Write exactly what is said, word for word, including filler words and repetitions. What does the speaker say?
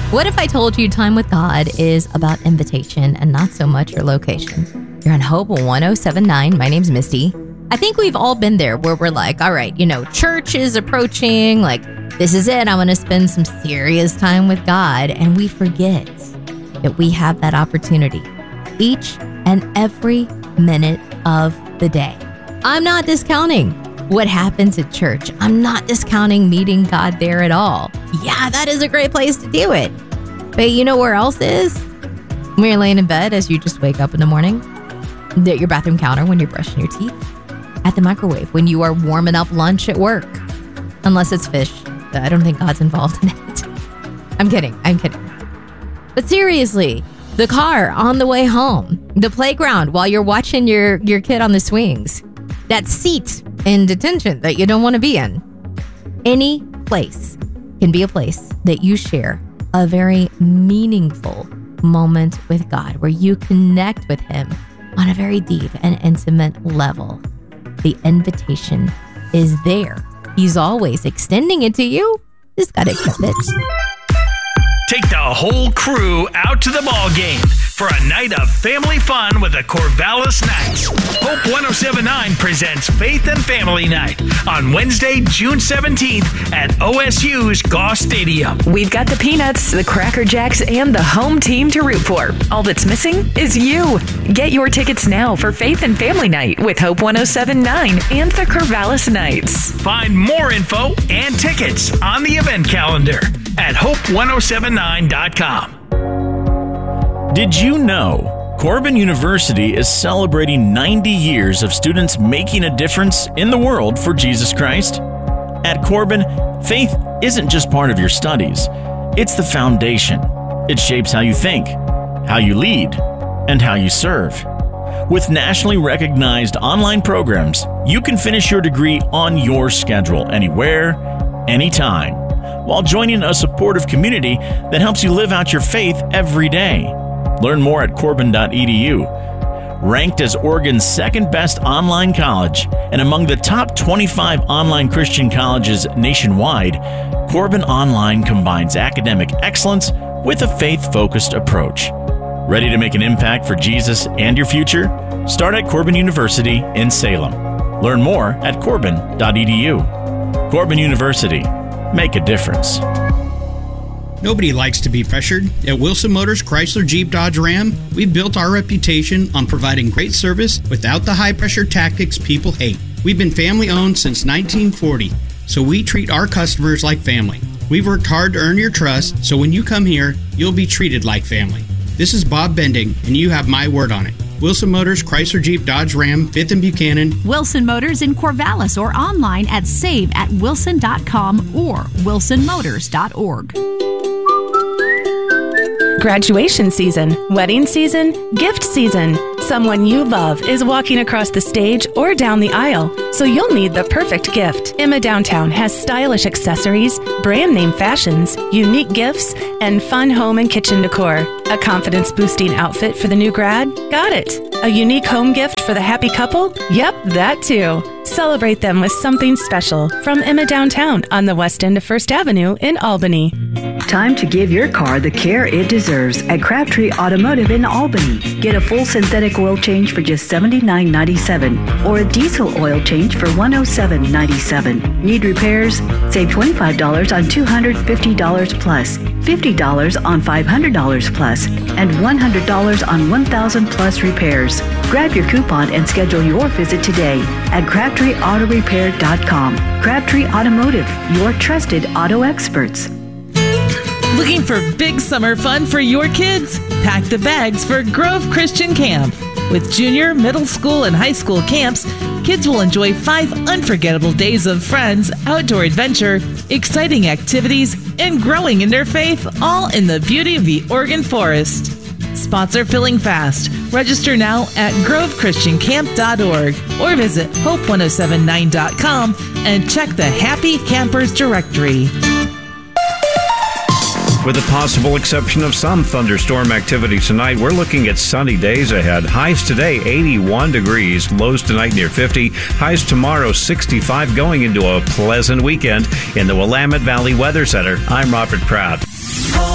What if I told you Time with God is about invitation and not so much your location? You're on Hope one oh seven point nine. My name's Misty. I think we've all been there where we're like, all right, you know, church is approaching. Like, this is it. I'm going to spend some serious time with God. And we forget that we have that opportunity each and every minute of the day. I'm not discounting what happens at church. I'm not discounting meeting God there at all. Yeah, that is a great place to do it. But you know where else is? When you're laying in bed as you just wake up in the morning, at your bathroom counter when you're brushing your teeth, at the microwave when you are warming up lunch at work. Unless it's fish. I don't think God's involved in it. I'm kidding. I'm kidding. But seriously, the car on the way home, the playground while you're watching your, your kid on the swings, that seat in detention that you don't want to be in. Any place can be a place that you share a very meaningful moment with God, where you connect with Him on a very deep and intimate level. The invitation is there. He's always extending it to you. Just gotta accept it. Take the whole crew out to the ball game for a night of family fun with the Corvallis Knights. Hope one oh seven point nine presents Faith and Family Night on Wednesday, June seventeenth at O S U's Goss Stadium. We've got the Peanuts, the Cracker Jacks, and the home team to root for. All that's missing is you. Get your tickets now for Faith and Family Night with Hope one oh seven point nine and the Corvallis Knights. Find more info and tickets on the event calendar at hope one oh seven nine dot com. Did you know Corbin University is celebrating ninety years of students making a difference in the world for Jesus Christ? At Corbin, faith isn't just part of your studies. It's the foundation. It shapes how you think, how you lead, and how you serve. With nationally recognized online programs, you can finish your degree on your schedule, anywhere, anytime, while joining a supportive community that helps you live out your faith every day. Learn more at corbin dot e d u. Ranked as Oregon's second best online college and among the top twenty-five online Christian colleges nationwide, Corbin Online combines academic excellence with a faith-focused approach. Ready to make an impact for Jesus and your future? Start at Corbin University in Salem. Learn more at corbin dot e d u. Corbin University. Make a difference. Nobody likes to be pressured. At Wilson Motors Chrysler Jeep Dodge Ram, we've built our reputation on providing great service without the high-pressure tactics people hate. We've been family-owned since nineteen forty, so we treat our customers like family. We've worked hard to earn your trust, so when you come here, you'll be treated like family. This is Bob Bending, and you have my word on it. Wilson Motors Chrysler Jeep Dodge Ram, fifth and Buchanan. Wilson Motors in Corvallis, or online at save at wilson dot com or wilson motors dot org. Graduation season, wedding season, gift season. Someone you love is walking across the stage or down the aisle, so you'll need the perfect gift. Emma Downtown has stylish accessories, brand name fashions, unique gifts, and fun home and kitchen decor. A confidence-boosting outfit for the new grad? Got it. A unique home gift for the happy couple? Yep, that too. Celebrate them with something special from Emma Downtown on the west end of First Avenue in Albany. Time to give your car the care it deserves at Crabtree Automotive in Albany. Get a full synthetic oil change for just seventy-nine ninety-seven or a diesel oil change for one hundred seven ninety-seven. Need repairs? Save twenty-five dollars on two hundred fifty dollars plus, fifty dollars on five hundred dollars plus, and one hundred dollars on one thousand plus repairs. Grab your coupon and schedule your visit today at crabtree auto repair dot com. Crabtree Automotive, your trusted auto experts. Looking for big summer fun for your kids? Pack the bags for Grove Christian Camp. With junior, middle school, and high school camps, kids will enjoy five unforgettable days of friends, outdoor adventure, exciting activities, and growing in their faith, all in the beauty of the Oregon forest. Spots are filling fast. Register now at grove christian camp dot org or visit hope one oh seven nine dot com and check the Happy Campers directory. With the possible exception of some thunderstorm activity tonight, we're looking at sunny days ahead. Highs today, eighty-one degrees. Lows tonight near fifty. Highs tomorrow, sixty-five, going into a pleasant weekend. In the Willamette Valley Weather Center, I'm Robert Pratt.